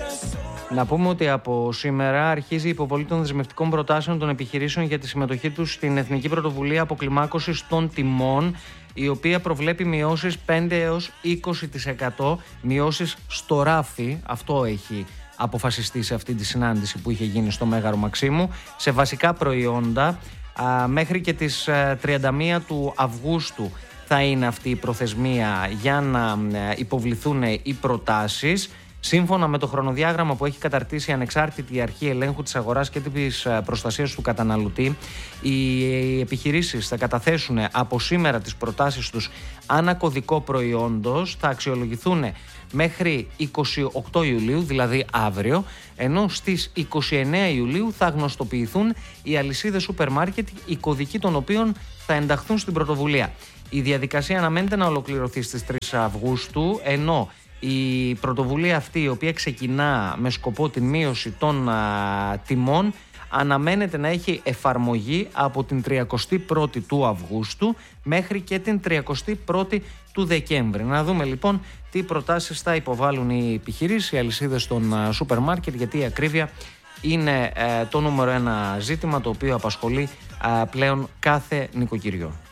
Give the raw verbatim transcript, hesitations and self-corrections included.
Να πούμε ότι από σήμερα αρχίζει η υποβολή των δεσμευτικών προτάσεων των επιχειρήσεων για τη συμμετοχή τους στην Εθνική Πρωτοβουλία Αποκλιμάκωσης των Τιμών, η οποία προβλέπει μειώσεις πέντε έως είκοσι τοις εκατό, μειώσεις στο ράφι, αυτό έχει αποφασιστεί σε αυτή τη συνάντηση που είχε γίνει στο Μέγαρο Μαξίμου, σε βασικά προϊόντα. Α, μέχρι και τις τριάντα μία του Αυγούστου θα είναι αυτή η προθεσμία για να υποβληθούν οι προτάσεις. Σύμφωνα με το χρονοδιάγραμμα που έχει καταρτήσει η Ανεξάρτητη Αρχή Ελέγχου της Αγοράς και της Προστασίας του Καταναλωτή, οι επιχειρήσεις θα καταθέσουν από σήμερα τις προτάσεις τους ανά κωδικό προϊόντος, θα αξιολογηθούν μέχρι είκοσι οκτώ Ιουλίου, δηλαδή αύριο, ενώ στις είκοσι εννέα Ιουλίου θα γνωστοποιηθούν οι αλυσίδες σούπερ μάρκετ, οι κωδικοί των οποίων θα ενταχθούν στην πρωτοβουλία. Η διαδικασία αναμένεται να ολοκληρωθεί στις τρεις Αυγούστου, ενώ η πρωτοβουλία αυτή, η οποία ξεκινά με σκοπό την μείωση των α, τιμών, αναμένεται να έχει εφαρμογή από την τριαντάτη πρώτη του Αυγούστου μέχρι και την τριαντάτη πρώτη του Δεκέμβρη. Να δούμε λοιπόν τι προτάσεις θα υποβάλουν οι επιχειρήσεις, οι αλυσίδες των σούπερ μάρκετ, γιατί η ακρίβεια είναι ε, το νούμερο ένα ζήτημα το οποίο απασχολεί ε, πλέον κάθε νοικοκυριό.